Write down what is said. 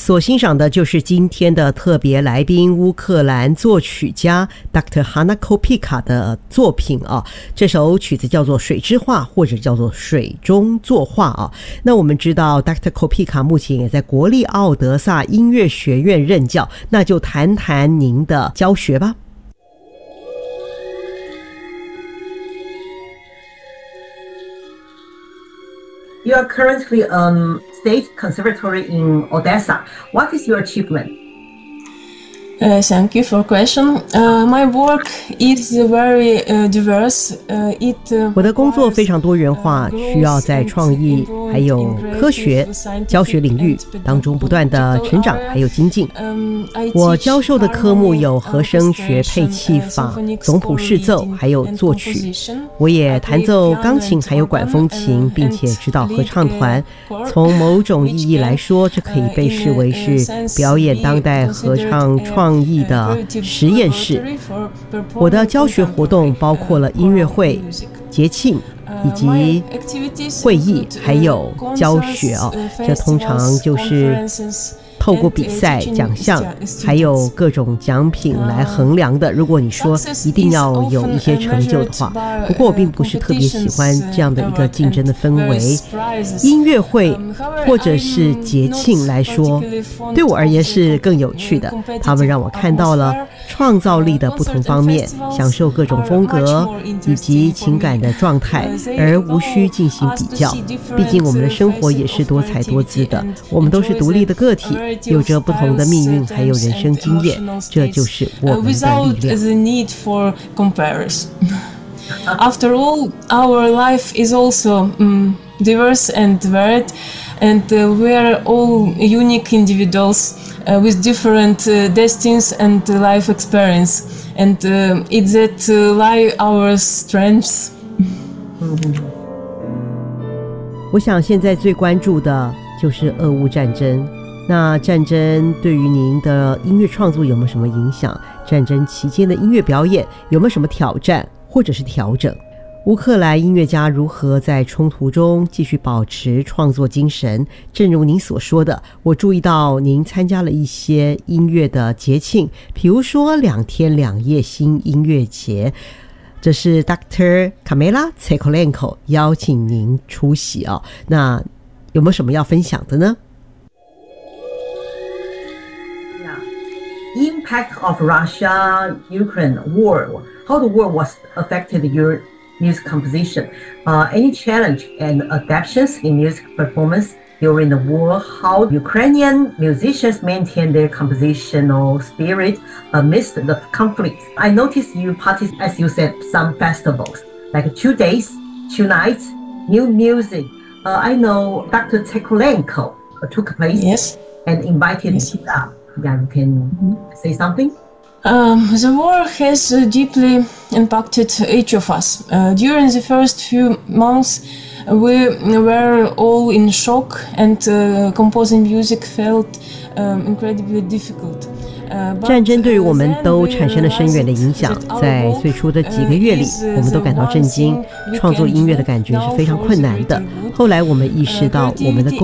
所欣赏的就是今天的特别来宾乌克兰作曲家 Dr. Hanna Kopika 的作品啊。这首曲子叫做水之画，或者叫做水中作画啊。那我们知道 Dr. Kopika 目前也在国立奥德萨音乐学院任教，那就谈谈您的教学吧。 You are currently State Conservatory in Odessa. What is your achievement? Thank you for question. My work is very diverse. 我的工作非常多元化，需要在创意还有科学教学领域当中不断的成长还有精进。我教授的科目有和声学、配器法、总谱视奏还有作曲。我也弹奏钢琴还有管风琴，并且指导合唱团。从某种意义来说，这可以被视为是表演当代合唱创意的实验室。我的教学活动包括了音乐会、节庆以及会议还有教学哦。这通常就是透过比赛、奖项还有各种奖品来衡量的。如果你说一定要有一些成就的话，不过我并不是特别喜欢这样的一个竞争的氛围。音乐会或者是节庆来说，对我而言是更有趣的，他们让我看到了创造力的不同方面，享受各种风格以及情感的状态，而无需进行比较。毕竟我们的生活也是多彩多姿的，我们都是独立的个体，有着不同的命运还有人生经验，这就是我们的力量。 After all, our life is also diverse and varied, and we are all unique individuals with different destinies and life experience, and it's that lie our strengths. 我想现在最关注的就是俄乌战争。那战争对于您的音乐创作有没有什么影响？战争期间的音乐表演有没有什么挑战或者是调整？乌克兰音乐家如何在冲突中继续保持创作精神？正如您所说的，我注意到您参加了一些音乐的节庆，比如说2天2夜新音乐节，这是 Dr. Kamila Tsekolenko 邀请您出席哦。那有没有什么要分享的呢 ？Impact of Russia-Ukraine war. How the war was affected your music composition? Any challenge and adaptations in music performance during the war? How Ukrainian musicians maintain their compositional spirit amidst the conflict? I noticed you participate, as you said, some festivals, like 2 days, 2 nights, new music. I know Dr. Tsekolenko took place and invited you up. Yeah, you can say something? The war has deeply impacted each of us. During the first few months, we were all in shock, and composing music felt incredibly difficult. 战争对于我们都产生了深远的影响，在最初的几个月里，我们都感到震惊，创作音乐的感觉是非常困难的。后来我们意识到我们的